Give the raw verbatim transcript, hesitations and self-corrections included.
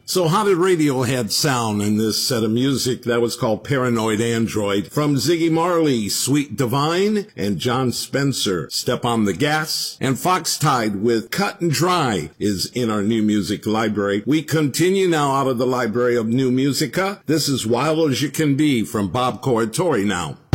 So how did Radiohead sound in this set of music that was called Paranoid Android? From Ziggy Marley, Sweet Divine, and John Spencer, Step on the Gas, and Foxtide with Cut and Dry is in our new music library. We continue now out of the library of New Musica. This is Wild as You Can Be from Bob Corritore now.